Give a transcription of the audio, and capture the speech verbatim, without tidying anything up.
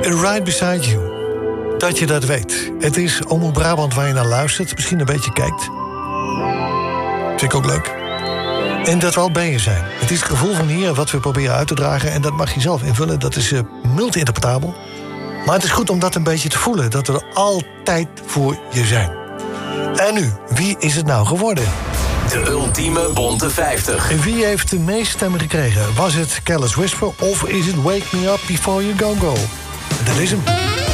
Right Beside You. Dat je dat weet. Het is Omroep Brabant waar je naar luistert. Misschien een beetje kijkt. Vind ik ook leuk. En dat we al bij je zijn. Het is het gevoel van hier wat we proberen uit te dragen. En dat mag je zelf invullen. Dat is uh, multi-interpretabel. Maar het is goed om dat een beetje te voelen. Dat we er altijd voor je zijn. En nu, wie is het nou geworden? De ultieme bonte vijftig. Wie heeft de meeste stemmen gekregen? Was het Careless Whisper of is het Wake Me Up Before You Go Go? Dat is hem.